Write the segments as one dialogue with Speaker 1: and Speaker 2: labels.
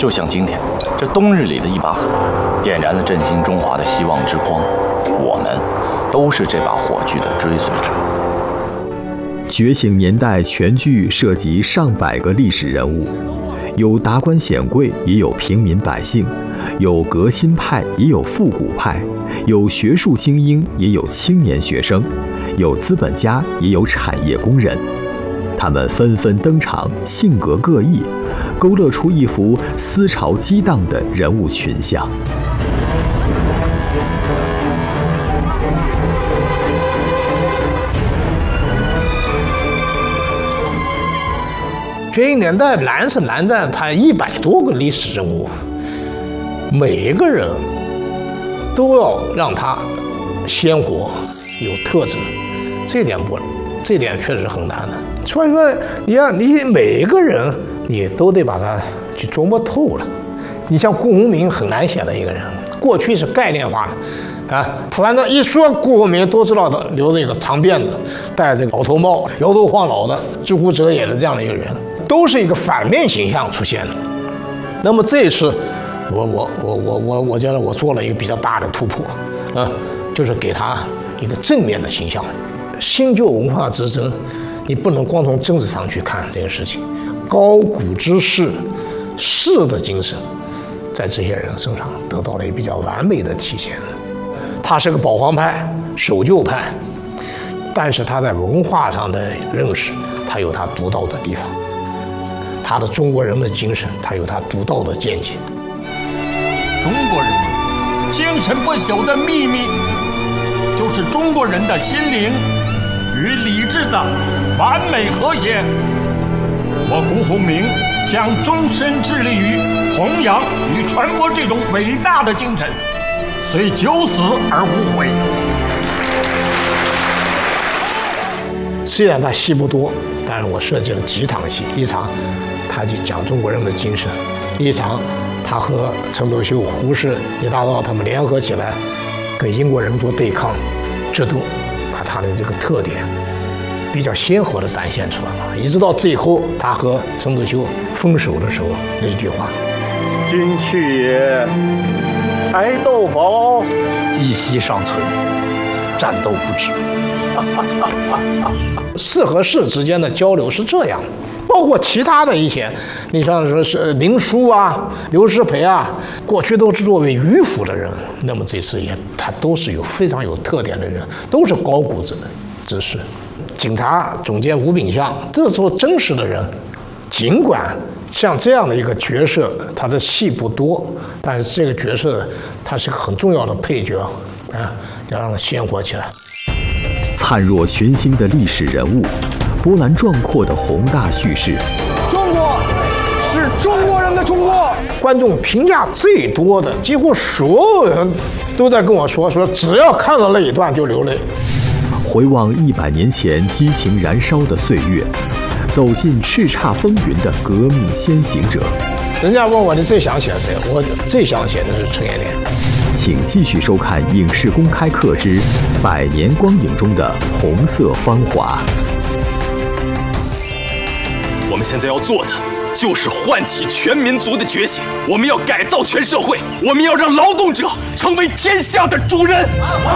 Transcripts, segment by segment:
Speaker 1: 就像今天，这冬日里的一把火，点燃了振兴中华的希望之光。我们都是这把火炬的追随者。
Speaker 2: 觉醒年代全剧涉及上百个历史人物，有达官显贵，也有平民百姓，有革新派，也有复古派，有学术精英，也有青年学生，有资本家，也有产业工人。他们纷纷登场，性格各异，勾勒出一幅思潮激荡的人物群像。
Speaker 3: 觉醒年代难是难在它100多个历史人物，每一个人都要让他鲜活有特质，这点确实很难的。所以说，你每一个人你都得把他去琢磨透了。你像顾鸿铭很难写的一个人，过去是概念化的啊，反正一说顾鸿铭都知道的，留着一个长辫子，戴这个老头帽，摇头晃脑的，知乎者也的这样的一个人，都是一个反面形象出现的。那么这一次，我觉得我做了一个比较大的突破啊，就是给他一个正面的形象。新旧文化之争，你不能光从政治上去看这个事情，高古之士的精神，在这些人身上得到了一个比较完美的体现。他是个保皇派、守旧派，但是他在文化上的认识，他有他独到的地方。他的中国人的精神，他有他独到的见解。
Speaker 4: 中国人精神不朽的秘密，就是中国人的心灵与理智的完美和谐。我顾鸿铭将终身致力于弘扬与传播这种伟大的精神，虽九死而无悔。
Speaker 3: 虽然他戏不多，但是我设计了几场戏，一场他就讲中国人的精神，一场他和陈独秀、胡适、李大钊他们联合起来跟英国人做对抗，这都把他的这个特点比较鲜活地展现出来了。一直到最后他和陈独秀分手的时候那一句话：
Speaker 4: 今去也，爱斗宝，一息尚存，战斗不止。
Speaker 3: 士和士之间的交流是这样，包括其他的一些，你像说是林殊啊、刘师培啊，过去都是作为迂腐的人，那么这次他都是有非常有特点的人，都是高古之士。警察总监吴炳相，这时候真实的人，尽管像这样的一个角色，他的戏不多，但是这个角色他是个很重要的配角啊，要让他鲜活起来。
Speaker 2: 灿若群星的历史人物，波澜壮阔的宏大叙事。
Speaker 5: 中国是中国人的中国。
Speaker 3: 观众评价最多的，几乎所有人都在跟我说，只要看到那一段就流泪。
Speaker 2: 回望100年前激情燃烧的岁月，走进叱咤风云的革命先行者。
Speaker 3: 人家问我你最想写谁，我最想写的是陈延年。
Speaker 2: 请继续收看《影视公开课之100年光影中的红色芳华》。
Speaker 6: 我们现在要做的就是唤起全民族的觉醒，我们要改造全社会，我们要让劳动者成为天下的主人。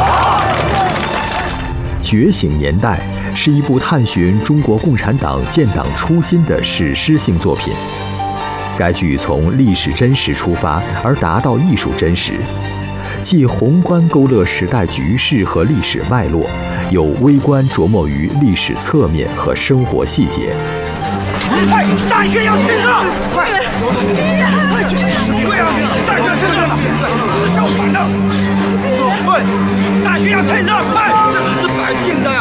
Speaker 2: 觉醒年代是一部探寻中国共产党建党初心的史诗性作品。该剧从历史真实出发，而达到艺术真实，既宏观勾勒时代局势和历史脉络，有微观琢磨于历史侧面和生活细节。
Speaker 4: 快，战学要趁热！快，军人！对啊，战学趁热了，是相反的。对，战学要趁热，快，这是摆定的呀。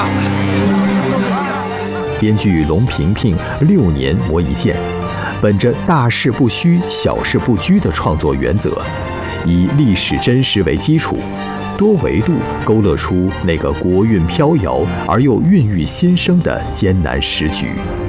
Speaker 2: 编剧龙平平6年磨一剑，本着大事不虚、小事不拘的创作原则，以历史真实为基础，多维度勾勒出那个国运飘摇而又孕育新生的艰难时局。